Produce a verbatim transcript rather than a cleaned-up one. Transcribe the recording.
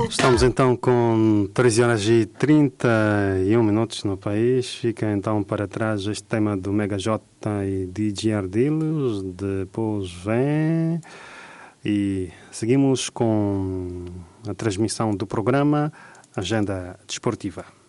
Estamos então com treze horas e trinta e um minutos no país. Fica então para trás este tema do Mega J e D J Ardilos. Depois vem e seguimos com a transmissão do programa Agenda Desportiva.